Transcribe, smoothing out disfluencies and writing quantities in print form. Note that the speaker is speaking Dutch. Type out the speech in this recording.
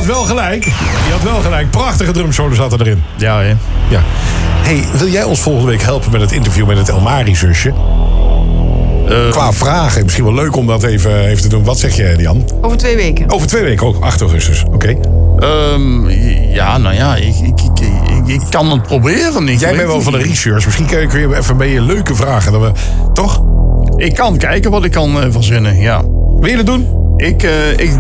had wel gelijk. Je had wel gelijk. Prachtige drumsolo zaten erin. Ja, hè. Ja. Hey, wil jij ons volgende week helpen met het interview met het Elmari-zusje? Qua vragen. Misschien wel leuk om dat even te doen. Wat zeg je, Jan? Over 2 weken. Over 2 weken ook. 8 augustus. Oké. Ja, nou ja, ik kan het proberen. Jij bent wel van de research. Misschien kun je even mee leuke vragen. Toch? Ik kan kijken wat ik kan verzinnen, ja. Wil je dat doen? Ik